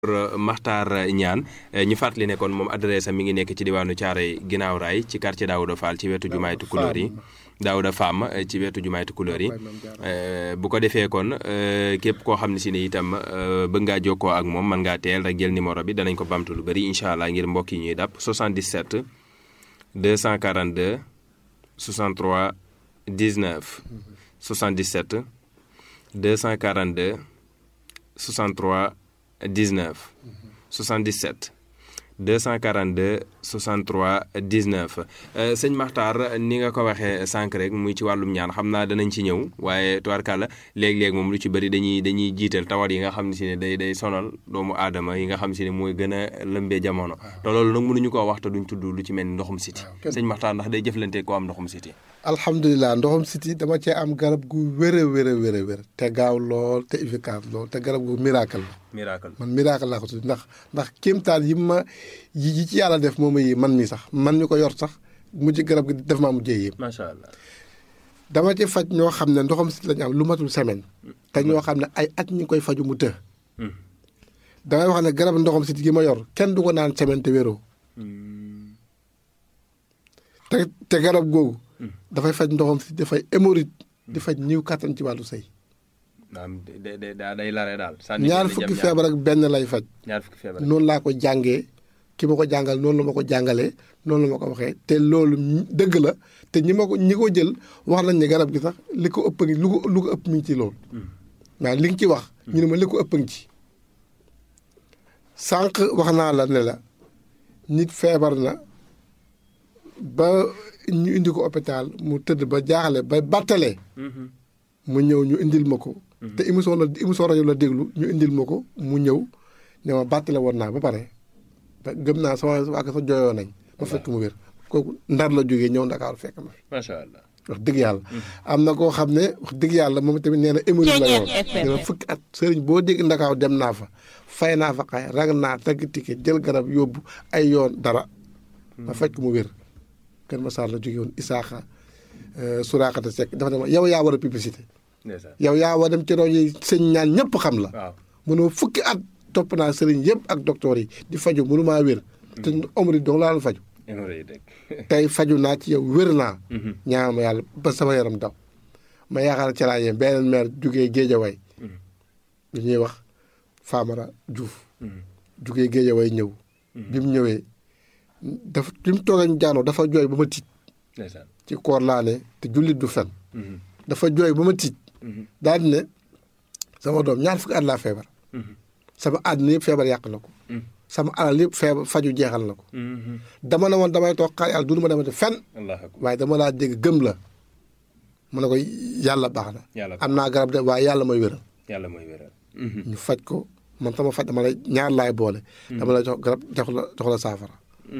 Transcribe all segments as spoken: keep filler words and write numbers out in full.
Makhtar Niane ñu fàttali ne kon moom adresse am mi ngi nekk ci diwaanu Thiaroye ginnaaw raay ci quartier Daouda Fall ci wetu jumaay Tukulóor yi Daouda Fam ci wetu jumaay Tukulóor yi bu ko defee kon képp koo xam ne si ne itam bëgg ngaa jokkoo ak moom mën ngaa teel rek jël numéro bi danañ ko bamtu lu bëri incha allah ngir mbokk yi ñuy dàpp soixante-dix-sept deux cent quarante-deux soixante-trois dix-neuf soixante-dix-sept deux cent quarante-deux soixante-trois dix-neuf soixante-dix-sept deux cent quarante-deux soixante-trois dix-neuf sëñ Makhtar ni nga ko waxee sànq rek muy ci wàllum ñaan xam naa danañ ci ñëw waaye tubaarkàlla léeg-léeg moom lu ci bëri dañuy dañuy jiital tawat yi nga xam ne si ne day day sonal doomu aadama yi nga xam si ne mooy gën a lëmbee jamono te loolu nag mënuñu koo wax te duñ tudd lu ci mel ni ndoxum siti sëñ Makhtar ndax day jëflante koo am ndoxum siti alhamdulilah ndoxum siti dama cee am garab gu wér a wér a wér a wér te gaaw lool te efficace lool te garab gu miracle la miracle man miracle laa ko tudd ndax ndax kéemtaan yi ma yi ci yàlla def moom yi man mi sax man ñu ko yor sax mujj garab gi def maa mujjee yëpp macha allah dama ci faj ñoo xam ne ndoxum siti lañu am lu matul semaine te ñoo xam ne ay at ñu ngi koy faju mu të damay wax ne garab ndoxum siti gi ma yor kenn du ko naan semaine te wéroo te te garab googu dafay faj ndoxam si dafay hémorroïde di faj ñiw kàttan ci wàllu sëy day lare daal ñaar fukki feebar ak benn lay faj ñaar fukki feebar noonu laa ko jàngee ki ma ko jàngal noonu la ma ko jàngalee noonu la ma ko waxee te loolu dëgg la te ñi ma ko ñi ko jël wax nañ ne garab gi sax li ko ëpp ngi lu ko lu ko ëpp mi ngi ci loolu waaw li nga ci wax ñu ne ma li ko ëpp ngi ci sànq wax naa la ne la nit feebar na ba ñu indi ko hôpital mu tëdd ba jaaxle ba battalee mu ñëw ñu indil ma ko te émission la émission rajo la déglu ñu indil ma ko mu ñëw ne ma battale woon naa ba pare gëm naa sama waa sa jooyoo nañ ma fekk mu wér kooku ndar la jógee ñëw Ndakaaru fekk ma fi macha allah wax dëgg yàlla am na koo xam ne wax dëgg yàlla moom tamit nee na hémorroïde la yoon dama fukki at sëriñ boo dégg Ndakaaru dem naa fa fay naa fa xay rag naa tagg ticket jël garab yóbbu ay yoon dara ma fekk mu wér Kër Massar la jóge woon Isaaxa Suraakata Seck dafa ne ma yow yaa war a publicité yow yaa war a dem ci rajo yi sëñ ñaan ñëpp xam la mënoo fukki at topp naa sëriñ yëpp ak docteur yi di faju mënu maa wér te hémorroïde dong laa la faju tey faju naa ci yow wér naa ñaan ma yàlla ba sama yaram daw ma yaakaar ci laa yem beneen maire jógee Géejawaay bi ñuy wax Famara Diouf jógee Géejawaay ñëw bi mu ñëwee dafa bi mu toogee jaanoo dafa jooy ba ma tiit ci koor laa ne te jullit du fen dafa jooy ba ma tiit daal di ne sama doom ñaar fukki at laa feebar sama àddina yëpp feebar yàq na ko sama alal yëpp feebar faju jeexal na ko dama ne woon damay toog xaar yàlla dund ma demati fen waaye dama laa dégg gëm la mu ne ko yàlla baax na am naa garab de waaye yàlla mooy wéral yàlla mooy wéral ñu faj ko man sama faj dama lay ñaar laay boole dama lay jox garab jox la jox la saafara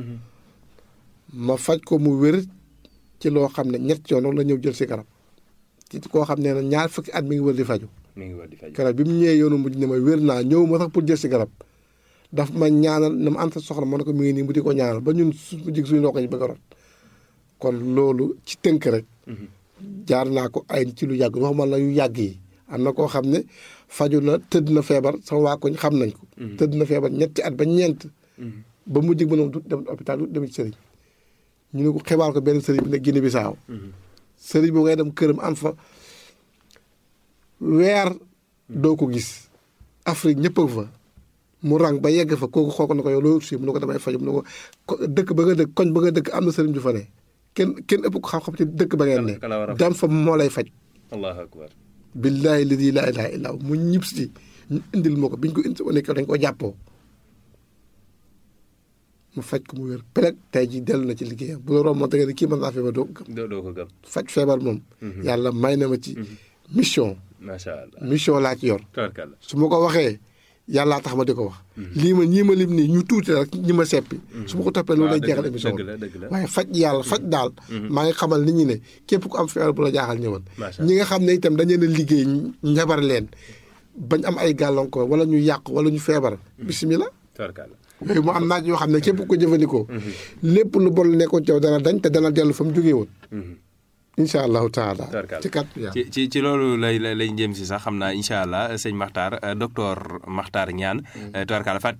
ma faj ko mu wér ci loo xam ne ñett yoon la ñëw jël si garab ci koo xam ne na ñaar fukki at mi ngi wër di faju mi ngi wër di faju garab bi mu ñëwee yoonu mujj ne ma wér naa ñëw ma sax pour jël si garab daf ma ñaanal na ma am sa soxla ma ne ko mi ngi nii mu di ko ñaanal ba ñun su jig suñu noo ko ñu bëgg a rot kon loolu ci tënk rek jaar naa ko ay ci lu yàgg waxuma la yu yàgg yi am na koo xam ne faju na tëdd na feebar sama waa koñ xam nañ ko tëdd na feebar ñetti at ba ñeent ba mu jig ba noonu du dem hôpital du dem ci sëriñ ñu ne ko xibaar ko benn sëriñ bi ne Guinée Bissau sëriñ boo ngay dem këram am fa weer doo ko gis Afrique ñëpp a fa mu rang ba yegg fa kooku xool ko ne ko yow loolu si mu ne ko damay faju mu ne ko dëkk ba nga dëkk koñ ba nga dëkk am na sëriñ ju fa ne kenn kenn ëpp ko xam-xam ci dëkk ba ngeen ne dem fa moo lay faj allahu akbar billaahi ladi laa ilaaha illaa mu ñib si ñu indil ma ko biñ ko indi nekk dañ ko jàppoo mu faj ko mu wér peut-être tey jii dellu na ci liggéeyam bu la romb da nga ne kii mën naa feebar doo ko gëm doo ko gëm faj feebar moom yàlla may na ma ci mission macha allah mission laa ci yor su ma ko waxee yàllaa tax ma di ko wax lii ma ñii ma lim nii ñu tuuti rek ñi ma seppi su ma ko toppee loolu lay jeexal émission waaye faj yàlla faj daal maa ngi xamal nit ñi ne képp ku am feebar bu la jaaxal ñëwal ñi nga xam ne itam dañu leen a liggéey njabar leen bañ am ay gàllankoor wala ñu yàq wala ñu feebar bisimilah yooyu mu am naaj yoo xam ne képp ko jëfandikoo lépp lu bon nekkoon ci yow dana dañ te dana dellu fa mu jógee woon incha allahu taala. ci kat ci ci ci loolu lay lay jëm si sax xam naa incha allah sëñ Makhtar docteur Makhtar Niane. tubarkalla